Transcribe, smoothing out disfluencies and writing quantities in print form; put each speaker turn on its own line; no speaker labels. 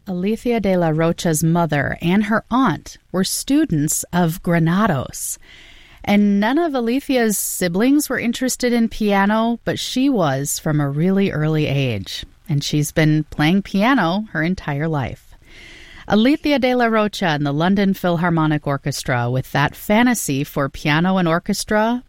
Alicia de la Rocha's mother and her aunt were students of Granados. And none of Alicia's siblings were interested in piano, but she was from a really early age. And she's been playing piano her entire life. Alicia de la Rocha and the London Philharmonic Orchestra with that fantasy for piano and orchestra